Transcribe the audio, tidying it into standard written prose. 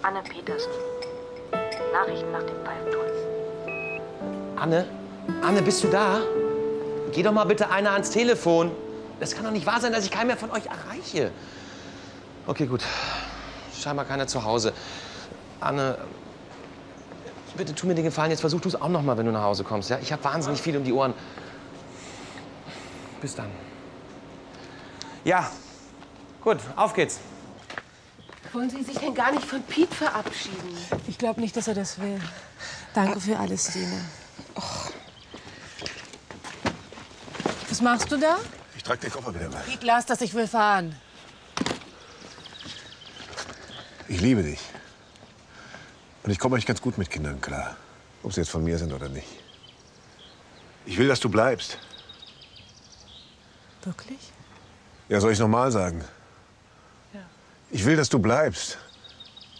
Anne Petersen. Nachrichten nach dem Pfeifturm. Anne? Anne, bist du da? Geh doch mal bitte einer ans Telefon. Das kann doch nicht wahr sein, dass ich keinen mehr von euch erreiche. Okay, gut. Scheinbar keiner zu Hause. Anne, bitte tu mir den Gefallen, jetzt versuch du es auch noch mal, wenn du nach Hause kommst. Ja? Ich habe wahnsinnig viel um die Ohren. Bis dann. Ja, gut, auf geht's. Wollen Sie sich denn gar nicht von Piet verabschieden? Ich glaube nicht, dass er das will. Danke für alles, Dina. Was machst du da? Ich trage den Koffer wieder weg. Piet, lass das, ich will fahren. Ich liebe dich. Und ich komme eigentlich ganz gut mit Kindern klar. Ob sie jetzt von mir sind oder nicht. Ich will, dass du bleibst. Wirklich? Ja, soll ich noch mal sagen? Ja. Ich will, dass du bleibst.